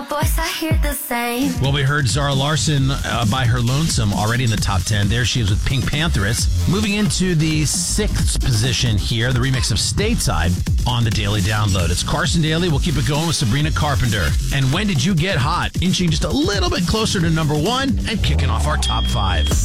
my voice, I hear the same. Well, we heard Zara Larsson by her lonesome already in the top 10. There she is with Pink Pantheress. Moving into the 6th position here, the remix of Stateside on the Daily Download. It's Carson Daly. We'll keep it going with Sabrina Carpenter. And When Did You Get Hot? Inching just a little bit closer to number 1 and kicking off our top 5.